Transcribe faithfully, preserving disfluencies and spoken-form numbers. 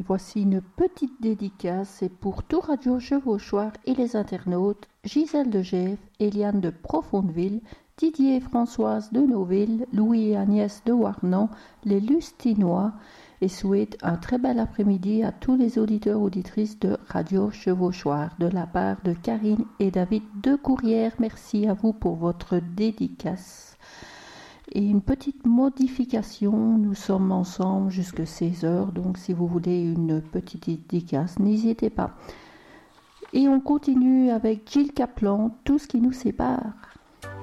voici une petite dédicace, c'est pour tout Radio Chevauchoir et les internautes, Gisèle de Gève, Eliane de Profondeville, Didier et Françoise de Noville, Louis et Agnès de Warnan, les Lustinois, et souhaite un très bel après-midi à tous les auditeurs auditrices de Radio Chevauchoir, de la part de Karine et David de Courrières. Merci à vous pour votre dédicace. Et une petite modification, nous sommes ensemble jusqu'à seize heures, donc si vous voulez une petite dédicace, n'hésitez pas. Et on continue avec Gilles Caplan, Tout ce qui nous sépare.